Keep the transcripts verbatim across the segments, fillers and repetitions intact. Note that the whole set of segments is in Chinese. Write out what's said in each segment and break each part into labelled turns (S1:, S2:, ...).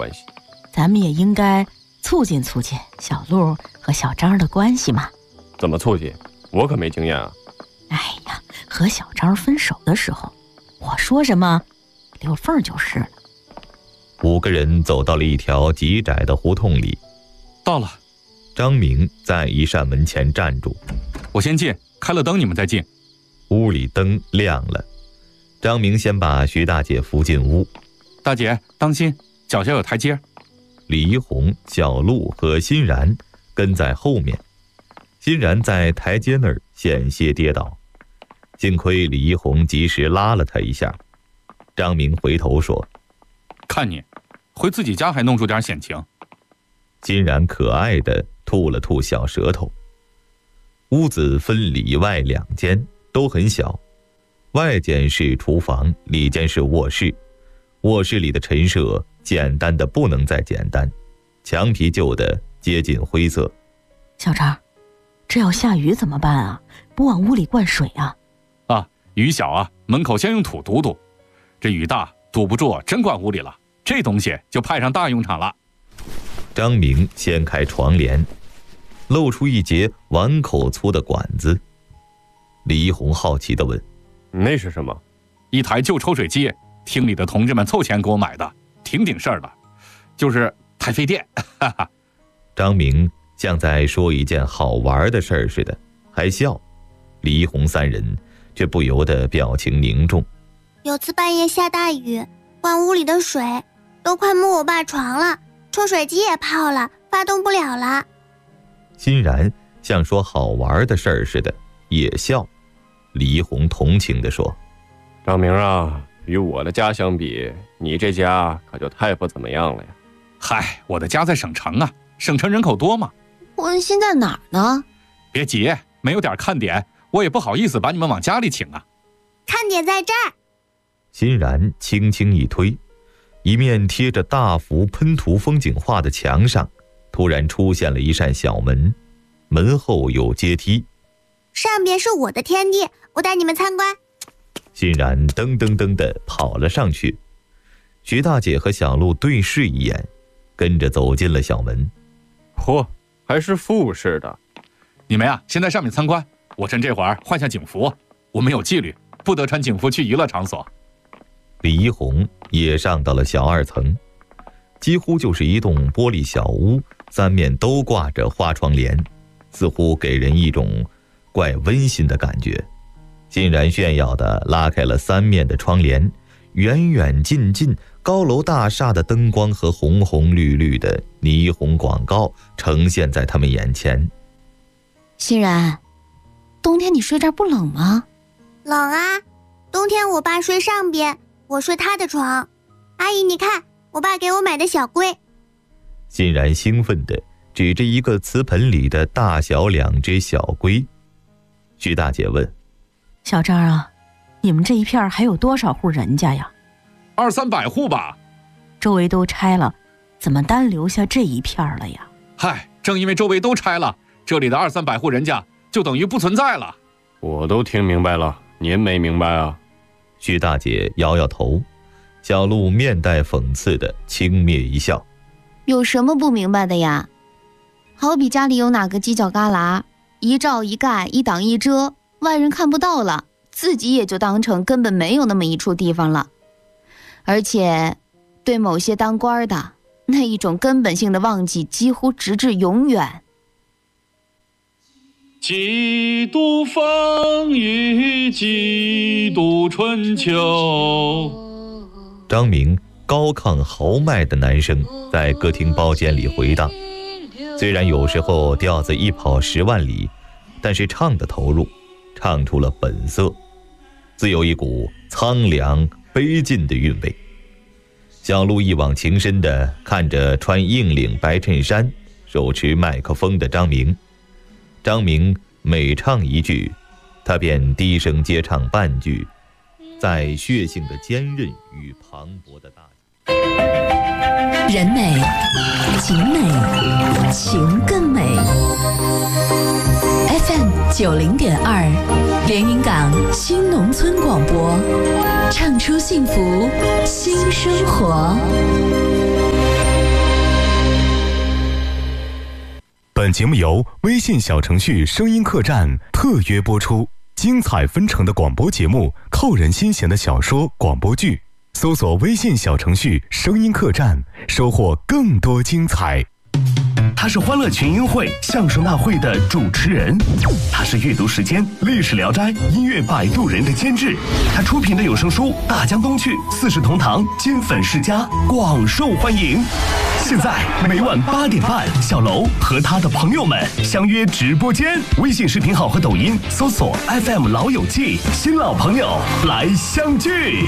S1: 关系。
S2: 咱们也应该促进促进小鹿和小张的关系嘛。
S1: 怎么促进？我可没经验啊。
S2: 哎呀，和小张分手的时候，我说什么留缝就是了。
S3: 五个人走到了一条极窄的胡同里。
S4: 到了。
S3: 张明在一扇门前站住。
S4: 我先进，开了灯你们再进。
S3: 屋里灯亮了，张明先把徐大姐扶进屋。
S4: 大姐当心，脚下有台阶。
S3: 李一红、小鹿和欣然跟在后面。欣然在台阶那儿险些跌倒，幸亏李一红及时拉了他一下。张明回头说：
S4: 看你回自己家还弄出点险情。
S3: 欣然可爱地吐了吐小舌头。屋子分里外两间，都很小，外间是厨房，里间是卧室。卧室里的陈设简单的不能再简单，墙皮旧的接近灰色。
S2: 小张，这要下雨怎么办啊？不往屋里灌水啊？
S4: 啊，雨小啊，门口先用土堵堵。这雨大堵不住，真灌屋里了，这东西就派上大用场了。
S3: 张明掀开床帘，露出一截碗口粗的管子。李一红好奇地问：
S1: 那是什么？
S4: 一台旧抽水机，厅里的同志们凑钱给我买的，挺顶事儿的，就是太费电。哈哈。
S3: 张明像在说一件好玩的事儿似的，还笑。李一红三人却不由得表情凝重。
S5: 有次半夜下大雨，灌屋里的水都快没我爸床了，抽水机也泡了，发动不了了。
S3: 欣然像说好玩的事儿似的，也笑。李一红同情地说：
S1: 张明啊，与我的家相比，你这家可就太不怎么样了呀。
S4: 嗨，我的家在省城啊，省城人口多嘛。
S6: 温馨在哪儿呢？
S4: 别急，没有点看点，我也不好意思把你们往家里请啊。
S5: 看点在这儿。
S3: 欣然轻轻一推，一面贴着大幅喷涂风景画的墙上突然出现了一扇小门，门后有阶梯。
S5: 上边是我的天地，我带你们参观。
S3: 欣然噔噔噔地跑了上去。徐大姐和小鹿对视一眼，跟着走进了小门。
S1: 嚯，还是复式的。
S4: 你们呀，先在上面参观，我趁这会儿换下警服。我们有纪律，不得穿警服去娱乐场所。
S3: 李一红也上到了小二层，几乎就是一栋玻璃小屋，三面都挂着花窗帘，似乎给人一种怪温馨的感觉。欣然炫耀地拉开了三面的窗帘，远远近近高楼大厦的灯光和红红绿绿的霓虹广告呈现在他们眼前。
S6: 欣然，冬天你睡这儿不冷吗？
S5: 冷啊，冬天我爸睡上边，我睡他的床。阿姨你看，我爸给我买的小龟。
S3: 欣然兴奋地指着一个瓷盆里的大小两只小龟。徐大姐问：
S2: 小张啊，你们这一片还有多少户人家呀？
S4: 二三百户吧。
S2: 周围都拆了，怎么单留下这一片了呀？
S4: 嗨，正因为周围都拆了，这里的二三百户人家就等于不存在了。
S1: 我都听明白了，您没明白啊？
S3: 徐大姐摇摇头，小鹿面带讽刺的轻蔑一笑：
S6: 有什么不明白的呀？好比家里有哪个犄角旮旯，一罩一盖一挡一遮，外人看不到了，自己也就当成根本没有那么一处地方了。而且对某些当官的那一种根本性的忘记，几乎直至永远。
S4: 几度风雨几度春秋。
S3: 张明高亢豪迈的男声在歌厅包间里回荡，虽然有时候调子一跑十万里，但是唱的投入，唱出了本色，自有一股苍凉悲劲的韵味。小鹿一往情深地看着穿硬领白衬衫手持麦克风的张明，张明每唱一句，他便低声接唱半句，在血性的坚韧与磅礴的大
S7: 人美景美情更美。 F M 九零点二连云港新农村广播，唱出幸福新生活。
S8: 本节目由微信小程序声音客栈特约播出，精彩纷呈的广播节目，扣人心弦的小说广播剧，搜索微信小程序声音客栈，收获更多精彩。
S9: 他是欢乐群英会相声大会的主持人，他是阅读时间历史聊斋音乐摆渡人的监制，他出品的有声书《大江东去》四世同堂金粉世家广受欢迎。现在每晚八点半，小楼和他的朋友们相约直播间，微信视频号和抖音搜索 F M 老友记，新老朋友来相聚。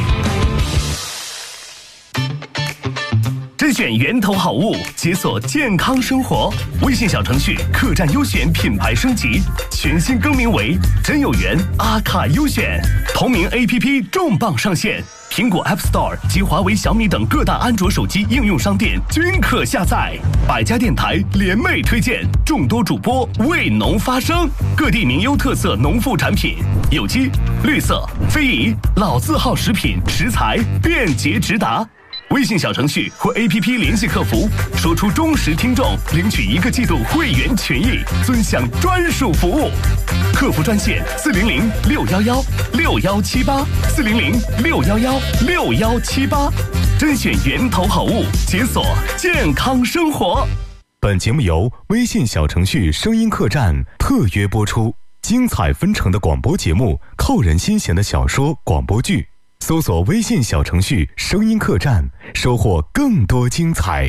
S9: 甄选源头好物，解锁健康生活。微信小程序客栈优选品牌升级，全新更名为真有缘阿卡优选，同名 A P P 重磅上线，苹果 App Store 及华为、小米等各大安卓手机应用商店均可下载。百家电台联袂推荐，众多主播为农发声，各地名优特色农副产品，有机、绿色、非遗、老字号食品食材便捷直达。微信小程序或 A P P 联系客服，说出忠实听众，领取一个季度会员权益，尊享专属服务。客服专线四零零六幺幺六幺七八四零零六幺幺六幺七八，甄选源头好物，解锁健康生活。
S8: 本节目由微信小程序声音客栈特约播出，精彩纷呈的广播节目，扣人心弦的小说广播剧。搜索微信小程序声音客栈，收获更多精彩。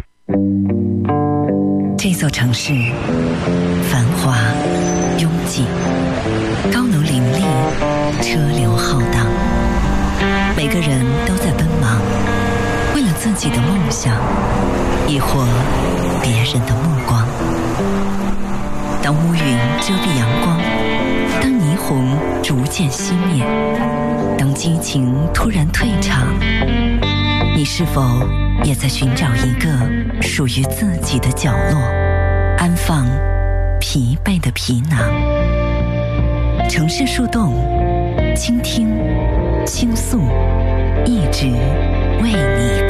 S10: 这座城市繁华拥挤，高楼林立，车流浩荡，每个人都在奔忙，为了自己的梦想，亦或别人的目光。当乌云遮蔽阳光，当霓虹逐渐熄灭，当激情突然退场，你是否也在寻找一个属于自己的角落，安放疲惫的皮囊？城市树洞，倾听，倾诉，一直为你